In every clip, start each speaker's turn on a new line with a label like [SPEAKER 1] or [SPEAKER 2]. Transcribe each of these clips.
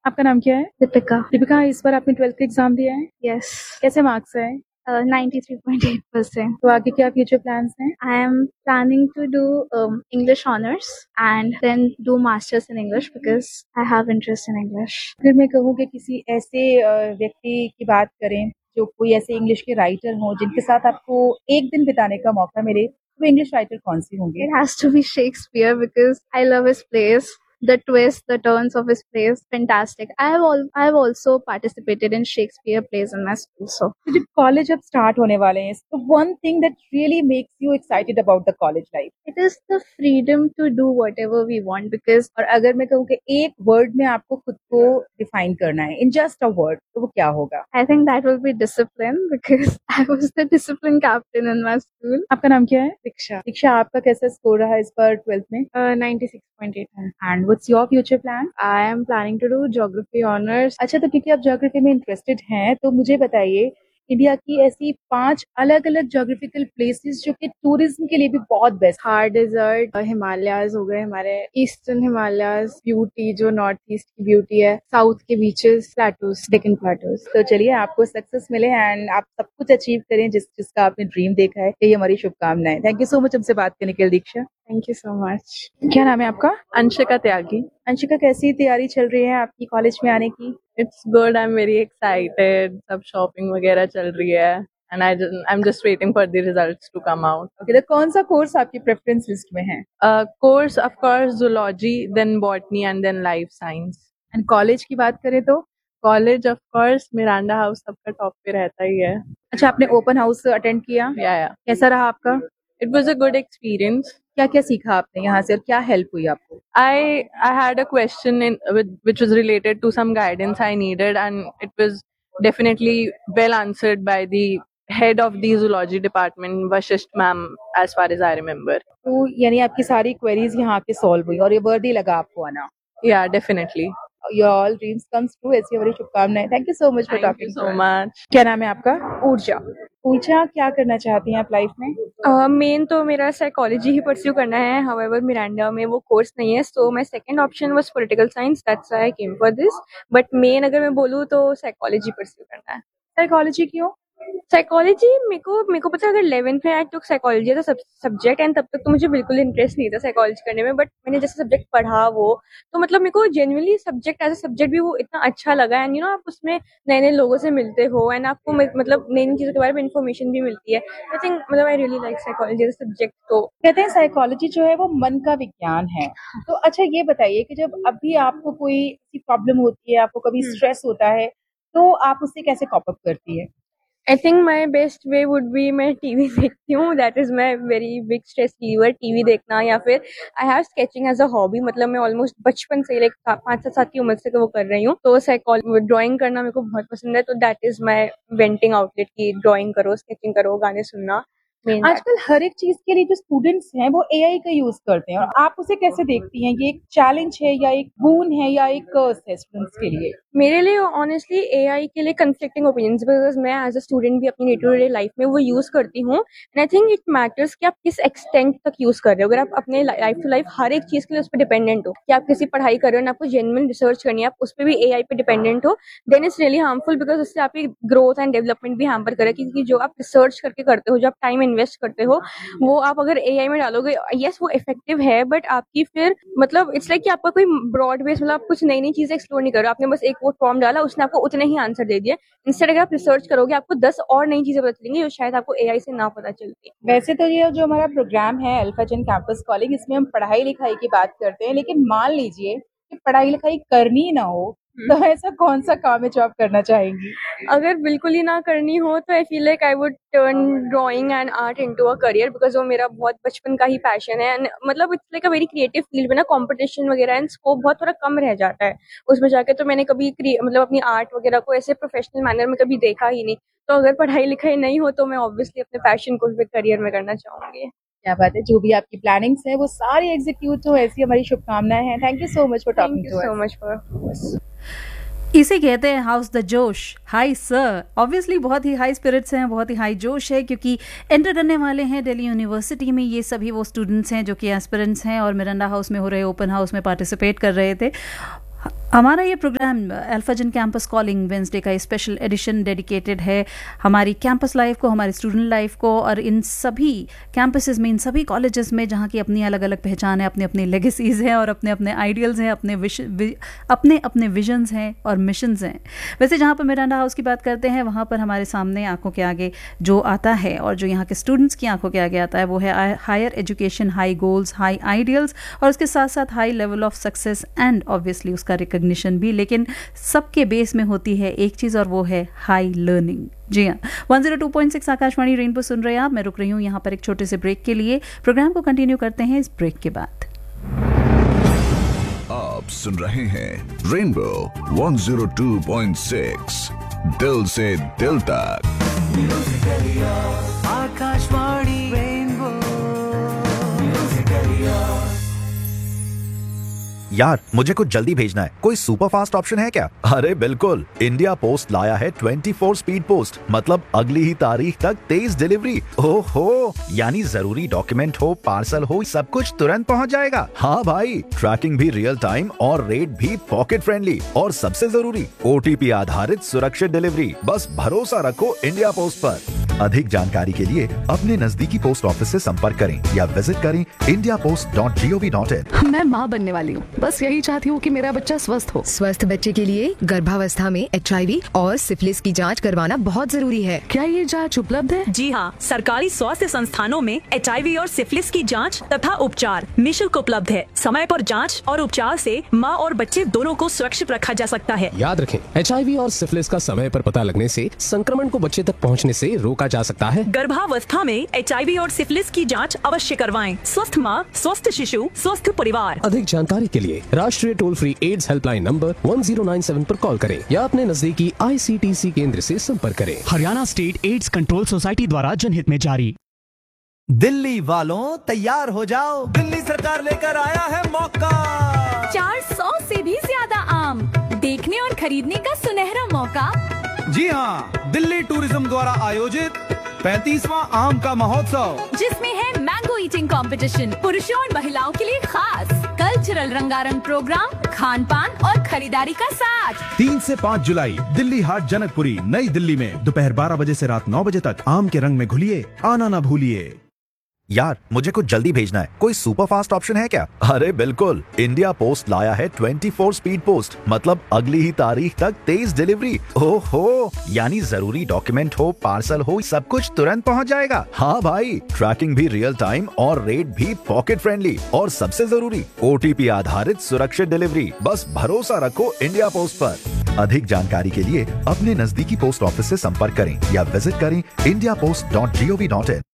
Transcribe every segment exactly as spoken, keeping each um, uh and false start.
[SPEAKER 1] आपका नाम क्या है?
[SPEAKER 2] दीपिका।
[SPEAKER 1] दीपिका, इस बार आपने ट्वेल्थ का एग्जाम दिया है?
[SPEAKER 2] यस।
[SPEAKER 1] कैसे मार्क्स आए?
[SPEAKER 2] Ninety three point eight percent.
[SPEAKER 1] तो आगे क्या फ्यूचर प्लान्स हैं?
[SPEAKER 2] I am planning to do um, English honors and then do masters in English because I have interest in English.
[SPEAKER 1] फिर मैं कहूँ कि किसी ऐसे अ, व्यक्ति की बात करें जो कोई ऐसे इंग्लिश के राइटर हो जिनके साथ आपको एक दिन बिताने का मौका मिले, तो इंग्लिश राइटर कौन सी होंगे?
[SPEAKER 2] It has to be Shakespeare because I love his plays. The twists, the turns of his plays, fantastic. I have all I have also participated in Shakespeare plays in my school. So
[SPEAKER 1] तो जब college अब start होने वाले हैं, तो one thing that really makes you excited about the college life?
[SPEAKER 2] it is the freedom to do whatever we want because
[SPEAKER 1] और अगर मैं कहूँ कि एक वर्ड में आपको खुद को डिफाइन करना है, इन जस्ट अ वर्ड, तो वो क्या होगा?
[SPEAKER 2] I think that will be discipline because I was the discipline captain in my school.
[SPEAKER 1] आपका नाम क्या है?
[SPEAKER 2] Diksha.
[SPEAKER 1] दीक्षा, आपका कैसा स्कोर रहा इस बार ट्वेल्थ में?
[SPEAKER 2] Uh, ninety-six point eight.
[SPEAKER 1] And what's your future plan?
[SPEAKER 2] I am planning to do geography honors.
[SPEAKER 1] अच्छा, तो क्योंकि आप ज्योग्राफी में इंटरेस्टेड हैं, तो मुझे बताइए इंडिया की ऐसी पांच अलग अलग ज्योग्राफिकल प्लेसेस जो कि टूरिज्म के लिए भी बहुत बेस्ट।
[SPEAKER 2] थार डेजर्ट, हिमालयाज हो गए हमारे, ईस्टर्न हिमालयाज, ब्यूटी जो नॉर्थ ईस्ट की ब्यूटी है, साउथ के बीचेस, प्लेटूज, डेक्कन प्लेटूज।
[SPEAKER 1] तो चलिए, आपको सक्सेस मिले एंड आप सब कुछ अचीव करें जिस जिसका आपने ड्रीम देखा है। यही हमारी शुभकामनाएं। थैंक यू सो मच हमसे बात करने के लिए दीक्षा।
[SPEAKER 2] Thank you so much.
[SPEAKER 1] क्या नाम है आपका?
[SPEAKER 3] अंशिका त्यागी।
[SPEAKER 1] अंशिका, कैसी तैयारी चल रही है आपकी कॉलेज में आने की?
[SPEAKER 3] It's good, I am very excited. सब शॉपिंग वगैरह चल रही है and I I am just waiting for the results to come out.
[SPEAKER 1] Okay, तो कौन सा कोर्स आपकी प्रेफरेंस लिस्ट में है?
[SPEAKER 3] Course of course zoology, then botany and then life science.
[SPEAKER 1] And college की बात करें तो?
[SPEAKER 3] College of course Miranda house सबका टॉप पे रहता ही है।
[SPEAKER 1] अच्छा, आपने ओपन हाउस अटेंड किया?
[SPEAKER 3] या या
[SPEAKER 1] कैसा रहा आपका?
[SPEAKER 3] It was a good experience.
[SPEAKER 1] क्या क्या सीखा आपने यहाँ से और क्या हेल्प हुई आपको?
[SPEAKER 3] I I had a question in with which was related to some guidance I needed, and it was definitely well answered by the head of the zoology department, Vashisht ma'am, as far as I remember.
[SPEAKER 1] तो यानी आपकी सारी queries यहाँ आके solve हुई और ये वर्दी लगा आपको आना?
[SPEAKER 3] Yeah, definitely.
[SPEAKER 1] Your all dreams comes true, ऐसी हमारी शुभकामनाएं। Thank you so much for
[SPEAKER 3] Thank you
[SPEAKER 1] talking
[SPEAKER 3] so much.
[SPEAKER 1] क्या नाम है आपका?
[SPEAKER 4] ऊर्जा।
[SPEAKER 1] ऊर्जा, क्या करना चाहती हैं आप लाइफ में?
[SPEAKER 4] मेन uh, तो मेरा साइकोलॉजी ही परस्यू करना है, हाउएवर मिरांडा में वो कोर्स नहीं है, so my second option was political science, that's why I came for this, but main अगर मैं बोलूँ तो साइकोलॉजी परस्यू करना है।
[SPEAKER 1] साइकोलॉजी क्यों?
[SPEAKER 4] साइकोलॉजी मेरे को मेरे को पता है, अगर इलेवेंथ में आई टुक psychology as a subject and तब तक तो मुझे बिल्कुल इंटरेस्ट नहीं था साइकोलॉजी करने में, बट मैंने जैसे सब्जेक्ट पढ़ा वो तो मतलब मेरे को genuinely subject as a subject भी वो इतना अच्छा लगा, एंड यू नो आप उसमें नए नए लोगों से मिलते हो एंड आपको मतलब नई नई चीज़ों के बारे में इन्फॉर्मेशन भी मिलती है। आई थिंक मतलब I really like psychology as a subject. तो
[SPEAKER 1] कहते हैं साइकोलॉजी जो है वो मन का विज्ञान है। तो अच्छा, ये बताइए कि जब अभी आपको कोई ऐसी प्रॉब्लम होती है, आपको कभी स्ट्रेस होता है, तो आप उससे कैसे कॉप अप करती है?
[SPEAKER 4] I think my best way would be मैं टीवी देखती हूँ, that is my very big stress reliever, TV देखना, या फिर I have sketching as a hobby, मतलब मैं ऑलमोस्ट बचपन से लाइक पाँच सात साल की उम्र से वो कर रही हूँ, तो साइकोलॉजी ड्राइंग करना मेरे को बहुत पसंद है, तो that is my venting outlet की ड्राइंग करो, स्केचिंग करो, गाने सुनना।
[SPEAKER 1] आजकल हर एक चीज के लिए जो स्टूडेंट्स हैं वो एआई का यूज करते हैं, और आप उसे कैसे देखती हैं? ये एक चैलेंज है या एक बून है या एक कर्स है स्टूडेंट्स के लिए?
[SPEAKER 4] मेरे लिए ऑनेस्टली एआई के लिए कंफ्लिक्टिंग ओपिनियंस, बिकॉज मैं एज अ स्टूडेंट भी अपनी डे टू डे लाइफ में वो यूज करती हूँ, and I think it matters कि आप किस एक्सटेंट तक यूज कर रहे हो। अगर आप अपने लाइफ टू लाइफ हर एक चीज के लिए उस पर डिपेंडेंट हो, कि आप किसी पढ़ाई कर रहे हो और आपको जेन्युइन रिसर्च करनी है, आप उस पर भी एआई पे डिपेंडेंट हो, then it's really harmful, because उससे आपकी ग्रोथ एंड डेवलपमेंट भी हैम्पर करे, क्योंकि जो आप रिसर्च करके करते हो, जो आप टाइम इन्वेस्ट करते हो, वो आप अगर एआई में डालोगे, यस वो इफेक्टिव है, बट आपकी फिर मतलब इट्स लाइक कि आपका कोई ब्रॉड बेस मतलब आप कुछ नई नई चीजें एक्सप्लोर नहीं कर रहे हो, आपने बस एक वो फॉर्म डाला, उसने आपको उतने ही आंसर दे दिया। इंस्टेड अगर आप रिसर्च करोगे, आपको दस और नई चीजें पता चलेंगी जो शायद आपको एआई से ना पता चलती।
[SPEAKER 1] वैसे तो ये जो हमारा प्रोग्राम है अल्फा जेन कैंपस कॉलिंग, इसमें हम पढ़ाई लिखाई की बात करते हैं, लेकिन मान लीजिए कि पढ़ाई लिखाई करनी ना हो, तो ऐसा कौन सा काम है जो आप करना चाहेंगी?
[SPEAKER 4] अगर बिल्कुल ही ना करनी हो तो I feel like I would turn drawing and art into a career, because वो मेरा बहुत बचपन का ही पैशन है, एंड मतलब it's like a very creative field में ना कंपटीशन वगैरह एंड स्कोप बहुत थोड़ा कम रह जाता है उसमें जाके, तो मैंने कभी मतलब अपनी आर्ट वगैरह को ऐसे प्रोफेशनल मैनर में कभी देखा ही नहीं। तो अगर पढ़ाई लिखाई नहीं हो तो मैं ऑब्वियसली अपने पैशन को भी करियर में करना चाहूंगी।
[SPEAKER 1] क्या बात है, जो भी आपकी प्लानिंग्स है वो सारी एग्जीक्यूट हो, ऐसी हमारी शुभकामनाएं हैं। Thank you so much for talking to us.
[SPEAKER 4] Thank you so much for.
[SPEAKER 5] इसे कहते हैं हाउस द जोश। हाई सर, ऑब्वियसली बहुत ही हाई स्पिरिट्स हैं, बहुत ही हाई जोश है, क्योंकि एंटर करने वाले हैं दिल्ली यूनिवर्सिटी में ये सभी वो स्टूडेंट्स हैं जो कि एस्पिरेंट्स हैं और मिरांडा हाउस में हो रहे ओपन हाउस में पार्टिसिपेट कर रहे थे। हमारा ये प्रोग्राम अल्फाजन कैंपस कॉलिंग वेंसडे का स्पेशल एडिशन डेडिकेटेड है हमारी कैंपस लाइफ को, हमारी स्टूडेंट लाइफ को, और इन सभी कैंपसेस में, इन सभी कॉलेजेस में जहाँ की अपनी अलग अलग पहचान है, अपने अपने लेगेसीज़ हैं और अपने अपने आइडियल्स हैं, अपने विश वि, अपने अपने विजन्स हैं और मिशंस हैं। वैसे जहाँ पर मिरांडा हाउस की बात करते हैं वहाँ पर हमारे सामने आंखों के आगे जो आता है और जो यहाँ के स्टूडेंट्स की आंखों के आगे आता है वो है higher education, high goals, high ideals और उसके साथ साथ high level of success and obviously उसका रिकग्निशन भी। लेकिन सबके बेस में होती है एक चीज़ और वो है हाई लर्निंग। जी हाँ, one zero two point six Akashvani rainbow सुन रहे हैं आप। मैं रुक रही हूँ यहाँ पर एक छोटे से ब्रेक के लिए। प्रोग्राम को कंटिन्यू करते हैं इस ब्रेक के बाद।
[SPEAKER 6] आप सुन रहे हैं rainbow one zero two point six, दिल से दिल तक।
[SPEAKER 7] आकाशवाणी रेनबो।
[SPEAKER 8] यार मुझे कुछ जल्दी भेजना है, कोई सुपर फास्ट ऑप्शन है क्या? अरे बिल्कुल, इंडिया पोस्ट लाया है ट्वेंटी फोर स्पीड पोस्ट, मतलब अगली ही तारीख तक तेज डिलीवरी। ओहो, यानी जरूरी डॉक्यूमेंट हो, पार्सल हो, सब कुछ तुरंत पहुंच जाएगा। हाँ भाई, ट्रैकिंग भी रियल टाइम और रेट भी पॉकेट फ्रेंडली, और सबसे जरूरी ओटीपी आधारित सुरक्षित डिलीवरी। बस भरोसा रखो इंडिया पोस्ट पर। अधिक जानकारी के लिए अपने नजदीकी पोस्ट ऑफिस से संपर्क करें या विजिट करें India post dot G O V dot in.
[SPEAKER 9] मैं माँ बनने वाली हूँ, बस यही चाहती हूँ कि मेरा बच्चा स्वस्थ हो।
[SPEAKER 10] स्वस्थ बच्चे के लिए गर्भावस्था में एच आई वी और सिफिलिस की जांच करवाना बहुत जरूरी है।
[SPEAKER 9] क्या ये जांच उपलब्ध है?
[SPEAKER 11] जी हाँ, सरकारी स्वास्थ्य संस्थानों में एच आई वी और सिफिलिस की जांच तथा उपचार निःशुल्क उपलब्ध है। समय पर जांच और उपचार से माँ और बच्चे दोनों को सुरक्षित रखा जा सकता है।
[SPEAKER 12] याद रखें, एच आई वी और सिफिलिस का समय पर पता लगने से संक्रमण को बच्चे तक पहुँचने से रोका जा सकता है।
[SPEAKER 11] गर्भावस्था में एच आई वी और सिफिलिस की जांच अवश्य करवाएं। स्वस्थ माँ, स्वस्थ शिशु, स्वस्थ परिवार।
[SPEAKER 12] अधिक जानकारी के लिए राष्ट्रीय toll free ads helpline number one zero nine seven पर कॉल करें या अपने नजदीकी आई सी टी सी केंद्र से संपर्क करें।
[SPEAKER 13] Haryana state AIDS control society द्वारा जनहित में जारी।
[SPEAKER 7] दिल्ली वालों तैयार हो जाओ, दिल्ली सरकार लेकर आया है मौका।
[SPEAKER 14] चार सौ से भी ज्यादा आम देखने और खरीदने का सुनहरा मौका।
[SPEAKER 15] जी हाँ, दिल्ली टूरिज्म द्वारा आयोजित पैंतीसवां आम का महोत्सव,
[SPEAKER 14] जिसमें है मैंगो ईटिंग कंपटीशन, पुरुषों और महिलाओं के लिए खास कल्चरल रंगारंग प्रोग्राम, खान पान और खरीदारी का साथ।
[SPEAKER 15] तीन से पाँच जुलाई दिल्ली हाट जनकपुरी नई दिल्ली में दोपहर बारह बजे से रात नौ बजे तक आम के रंग में घुलिए, आना ना भूलिए।
[SPEAKER 8] यार मुझे कुछ जल्दी भेजना है, कोई सुपर फास्ट ऑप्शन है क्या? अरे बिल्कुल, इंडिया पोस्ट लाया है ट्वेंटी फोर स्पीड पोस्ट, मतलब अगली ही तारीख तक तेज डिलीवरी। ओहो, यानी जरूरी डॉक्यूमेंट हो, पार्सल हो, सब कुछ तुरंत पहुंच जाएगा। हाँ भाई, ट्रैकिंग भी रियल टाइम और रेट भी पॉकेट फ्रेंडली, और सबसे जरूरी ओटीपी आधारित सुरक्षित डिलीवरी। बस भरोसा रखो इंडिया पोस्ट पर। अधिक जानकारी के लिए अपने नजदीकी पोस्ट ऑफिस से संपर्क करें या विजिट करें India post dot G O V dot in.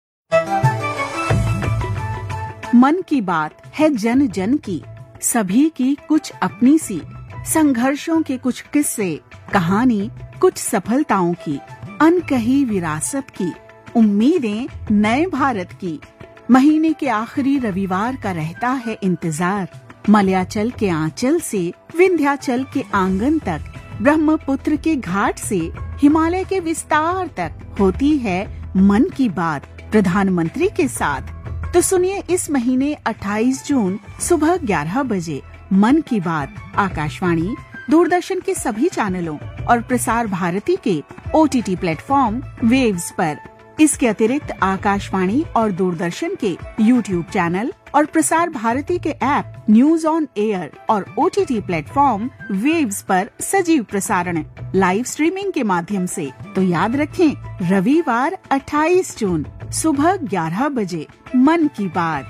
[SPEAKER 16] मन की बात है जन जन की, सभी की कुछ अपनी सी, संघर्षों के कुछ किस्से, कहानी कुछ सफलताओं की, अनकही विरासत की, उम्मीदें नए भारत की। महीने के आखिरी रविवार का रहता है इंतजार, मलयाचल के आंचल से विंध्याचल के आंगन तक, ब्रह्मपुत्र के घाट से हिमालय के विस्तार तक होती है मन की बात प्रधानमंत्री के साथ। तो सुनिए इस महीने अट्ठाईस जून सुबह ग्यारह बजे मन की बात आकाशवाणी, दूरदर्शन के सभी चैनलों और प्रसार भारती के O T T platform waves पर। इसके अतिरिक्त आकाशवाणी और दूरदर्शन के यूट्यूब चैनल और प्रसार भारती के ऐप न्यूज ऑन एयर और O T T platform waves पर सजीव प्रसारण लाइव स्ट्रीमिंग के माध्यम से। तो याद रखें, रविवार अट्ठाईस जून सुबह ग्यारह बजे मन की बात।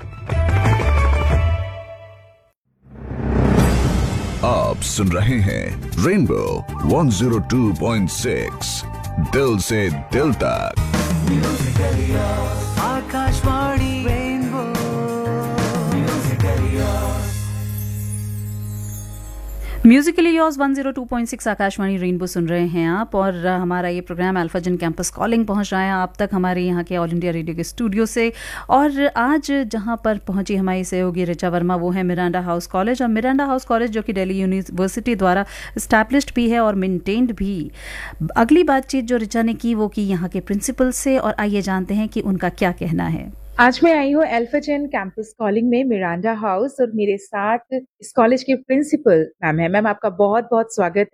[SPEAKER 6] आप सुन रहे हैं rainbow one zero two point six, दिल से दिल तक।
[SPEAKER 7] Akashvani rainbow.
[SPEAKER 5] Musically yours one zero two point six Akashvani rainbow सुन रहे हैं आप, और हमारा ये प्रोग्राम अल्फाजन कैंपस कॉलिंग पहुंच रहा है आप तक हमारे यहाँ के ऑल इंडिया रेडियो के स्टूडियो से। और आज जहां पर पहुंची हमारी सहयोगी ऋचा वर्मा वो है मिरांडा हाउस कॉलेज, और मिरांडा हाउस कॉलेज जो कि दिल्ली यूनिवर्सिटी द्वारा इस्टेब्लिश्ड भी है और मेंटेन्ड भी। अगली बातचीत जो ऋचा ने की वो की यहाँ के प्रिंसिपल से, और आइए जानते हैं कि उनका क्या कहना है।
[SPEAKER 1] आज मैं आई हूँ एल्फाजेन कैंपस कॉलिंग में मिरांडा हाउस और मेरे साथ इस कॉलेज के प्रिंसिपल मैम है। मैम आपका बहुत बहुत स्वागत है।